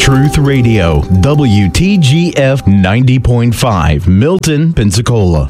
Truth Radio, WTGF 90.5, Milton, Pensacola.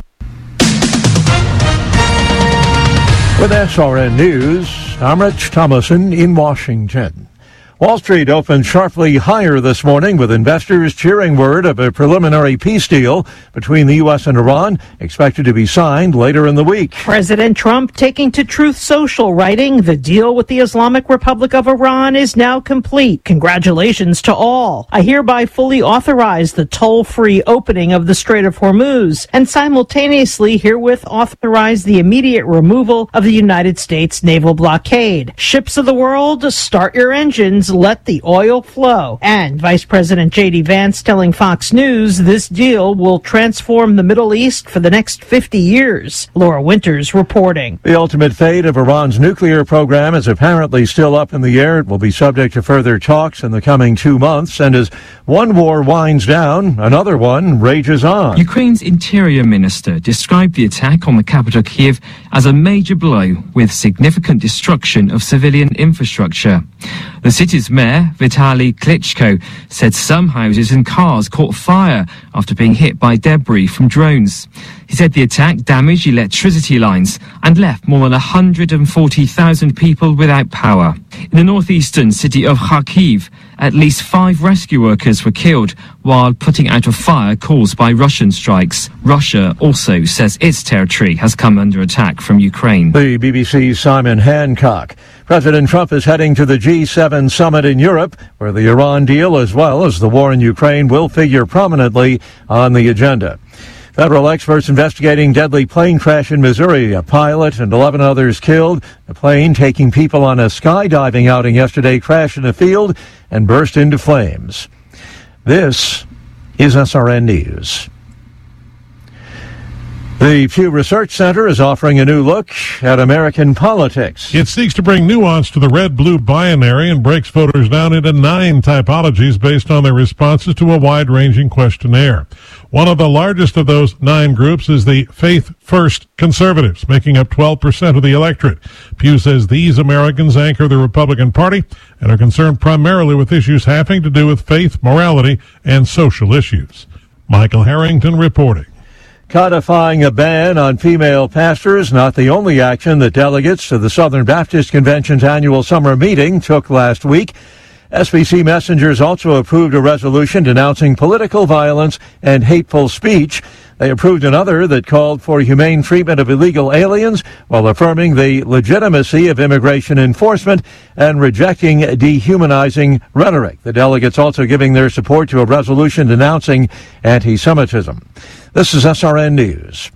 With SRN News, I'm Rich Thomason in Washington. Wall Street opened sharply higher this morning with investors cheering word of a preliminary peace deal between the U.S. and Iran expected to be signed later in the week. President Trump taking to Truth Social, writing, "The deal with the Islamic Republic of Iran is now complete. Congratulations to all. I hereby fully authorize the toll-free opening of the Strait of Hormuz and simultaneously herewith authorize the immediate removal of the United States naval blockade. Ships of the world, start your engines. Let the oil flow." And Vice President J.D. Vance telling Fox News this deal will transform the Middle East for the next 50 years. Laura Winters reporting. The ultimate fate of Iran's nuclear program is apparently still up in the air. It will be subject to further talks in the coming 2 months. And as one war winds down, another one rages on. Ukraine's interior minister described the attack on the capital Kyiv as a major blow with significant destruction of civilian infrastructure. The city's mayor, Vitaly Klitschko, said some houses and cars caught fire after being hit by debris from drones. He said the attack damaged electricity lines and left more than 140,000 people without power. In the northeastern city of Kharkiv, at least 5 rescue workers were killed while putting out a fire caused by Russian strikes. Russia also says its territory has come under attack from Ukraine. The BBC's Simon Hancock. President Trump is heading to the G7 summit in Europe, where the Iran deal as well as the war in Ukraine will figure prominently on the agenda. Federal experts investigating deadly plane crash in Missouri. A pilot and 11 others killed. The plane taking people on a skydiving outing yesterday crashed in a field and burst into flames. This is SRN News. The Pew Research Center is offering a new look at American politics. It seeks to bring nuance to the red-blue binary and breaks voters down into 9 typologies based on their responses to a wide-ranging questionnaire. One of the largest of those 9 groups is the Faith First conservatives, making up 12% of the electorate. Pew says these Americans anchor the Republican Party and are concerned primarily with issues having to do with faith, morality, and social issues. Michael Harrington reporting. Codifying a ban on female pastors, not the only action that delegates to the Southern Baptist Convention's annual summer meeting took last week. SBC messengers also approved a resolution denouncing political violence and hateful speech. They approved another that called for humane treatment of illegal aliens while affirming the legitimacy of immigration enforcement and rejecting dehumanizing rhetoric. The delegates also giving their support to a resolution denouncing anti-Semitism. This is SRN News.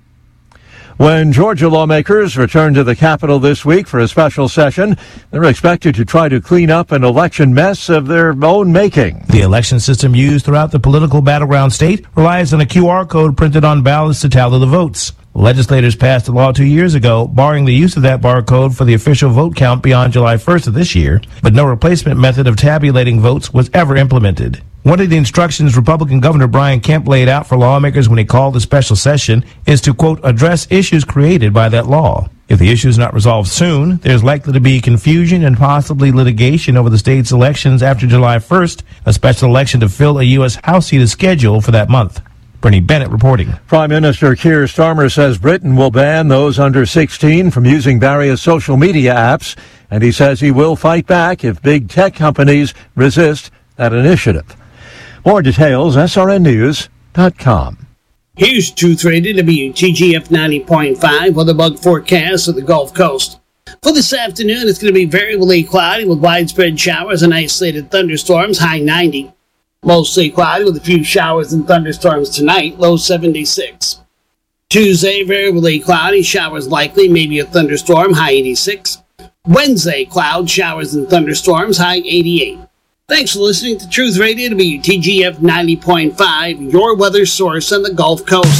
When Georgia lawmakers return to the Capitol this week for a special session, they're expected to try to clean up an election mess of their own making. The election system used throughout the political battleground state relies on a QR code printed on ballots to tally the votes. Legislators passed a law 2 years ago barring the use of that barcode for the official vote count beyond July 1st of this year, but no replacement method of tabulating votes was ever implemented. One of the instructions Republican Governor Brian Kemp laid out for lawmakers when he called the special session is to, quote, address issues created by that law. If the issue is not resolved soon, there's likely to be confusion and possibly litigation over the state's elections after July 1st. A special election to fill a U.S. House seat is scheduled for that month. Bernie Bennett reporting. Prime Minister Keir Starmer says Britain will ban those under 16 from using various social media apps, and he says he will fight back if big tech companies resist that initiative. More details, srnnews.com. Here's Truth Radio WTGF 90.5 with a bug forecast of the Gulf Coast. For this afternoon, it's going to be variably cloudy with widespread showers and isolated thunderstorms, high 90. Mostly cloudy with a few showers and thunderstorms tonight, low 76. Tuesday, variably cloudy, showers likely, maybe a thunderstorm, high 86. Wednesday, cloud, showers and thunderstorms, high 88. Thanks for listening to Truth Radio WTGF 90.5, your weather source on the Gulf Coast.